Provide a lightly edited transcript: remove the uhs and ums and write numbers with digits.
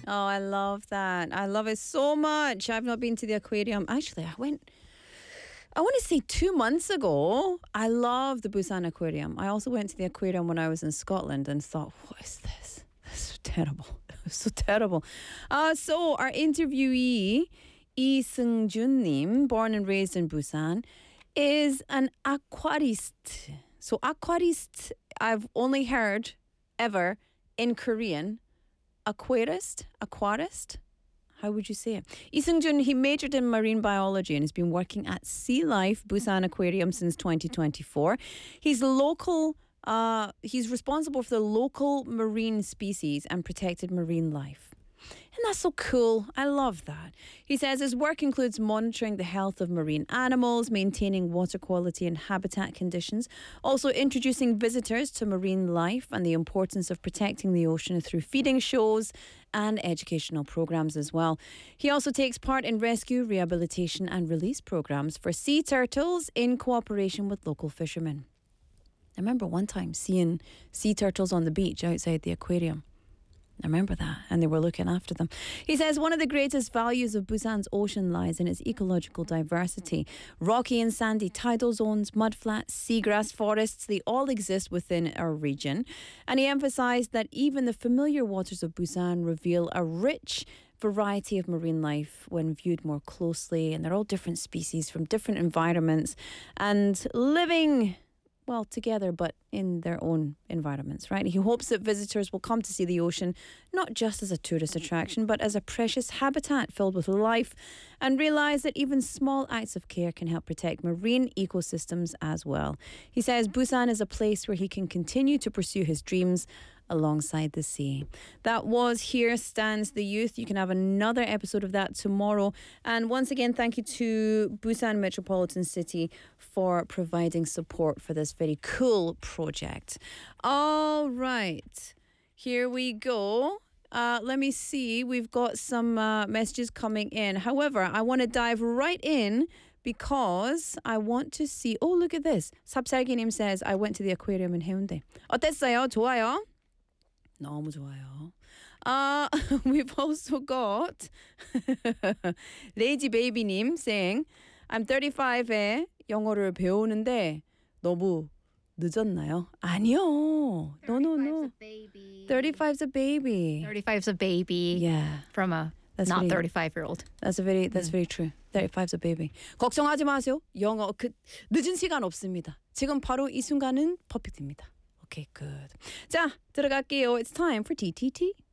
Oh, I love that. I love it so much. I've not been to the aquarium. Actually, I want to say 2 months ago. I love the Busan Aquarium. I also went to the aquarium when I was in Scotland and thought, what is this? This is so terrible. It was so terrible. So our interviewee, Lee Seung-jun Nim, born and raised in Busan, is an aquarist. So aquarist, I've only heard ever in Korean. Aquarist? How would you say it? Lee Seung-jun, he majored in marine biology and has been working at Sea Life Busan Aquarium since 2024. He's responsible for the local marine species and protected marine life. And that's so cool. I love that. He says his work includes monitoring the health of marine animals, maintaining water quality and habitat conditions, also introducing visitors to marine life and the importance of protecting the ocean through feeding shows and educational programs as well. He also takes part in rescue, rehabilitation and release programs for sea turtles in cooperation with local fishermen. I remember one time seeing sea turtles on the beach outside the aquarium. I remember that, and they were looking after them. He says one of the greatest values of Busan's ocean lies in its ecological diversity. Rocky and sandy tidal zones, mudflats, seagrass forests, they all exist within our region. And he emphasised that even the familiar waters of Busan reveal a rich variety of marine life when viewed more closely, and they're all different species from different environments and living together, but in their own environments, right? He hopes that visitors will come to see the ocean not just as a tourist attraction, but as a precious habitat filled with life, and realise that even small acts of care can help protect marine ecosystems as well. He says Busan is a place where he can continue to pursue his dreams alongside the sea. That was Here Stands the Youth. You can have another episode of that tomorrow. And once again, thank you to Busan Metropolitan City for providing support for this very cool project. All right, here we go. Let me see. We've got some messages coming in. However, I want to dive right in because I want to see. Oh, look at this. 삽살기님 says, I went to the aquarium in Haeundae. 어땠어요? 좋아요? 너무 좋아요. We've also got Lazy Baby님 saying, I'm 35에 영어를 배우는데 너무 늦었나요? 아니요. No. 35's a baby. 35's a baby. Yeah. From a That's not very, 35-year-old. That's very true. 35's a baby. 걱정하지 마세요. 영어 늦은 시간 없습니다. 지금 바로 이 순간은 퍼펙트입니다. Okay, good. 자, 들어갈게요. It's time for TTT.